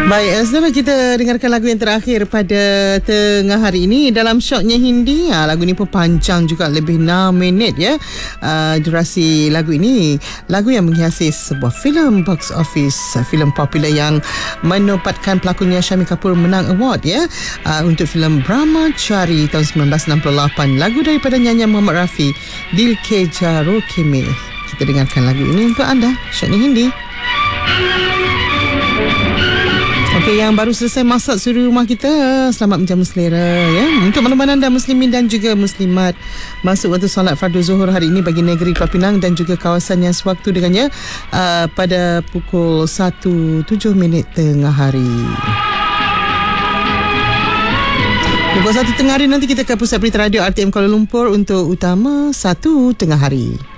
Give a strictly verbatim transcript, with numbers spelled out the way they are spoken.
Baik, saudara, kita dengarkan lagu yang terakhir pada tengah hari ini dalam Syoknya Hindi. Ha, lagu ini pun panjang juga, lebih enam minit ya. Uh, durasi lagu ini, lagu yang menghiasi sebuah filem box office, filem popular yang menempatkan pelakonnya Shammi Kapoor menang award ya, uh, untuk filem Brahmachari tahun sembilan belas enam puluh lapan. Lagu daripada nyanyian Muhammad Rafi, Dil Ke Jaro Ke Mein. Kita dengarkan lagu ini untuk anda, Syoknya Hindi. Okey, yang baru selesai masak suri rumah kita, selamat menjamu selera ya. Untuk mana-mana anda muslimin dan juga muslimat, masuk waktu solat fardu zuhur hari ini bagi negeri Pulau Pinang dan juga kawasan yang sewaktu dengannya uh, pada pukul satu tujuh minit tengah hari. Pukul satu tengah hari nanti kita ke pusat berita radio R T M Kuala Lumpur untuk utama satu tengah hari.